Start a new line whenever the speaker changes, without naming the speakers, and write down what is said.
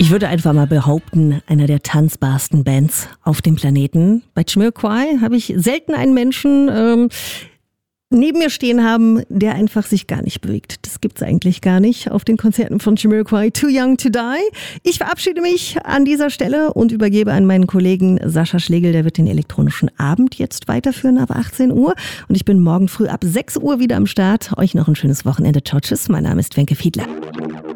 Ich würde einfach mal behaupten, einer der tanzbarsten Bands auf dem Planeten. Bei Jamiroquai habe ich selten einen Menschen neben mir stehen haben, der einfach sich gar nicht bewegt. Das gibt's eigentlich gar nicht auf den Konzerten von Jamiroquai. Too Young to Die. Ich verabschiede mich an dieser Stelle und übergebe an meinen Kollegen Sascha Schlegel. Der wird den elektronischen Abend jetzt weiterführen ab 18 Uhr. Und ich bin morgen früh ab 6 Uhr wieder am Start. Euch noch ein schönes Wochenende. Ciao, tschüss. Mein Name ist Wenke Fiedler.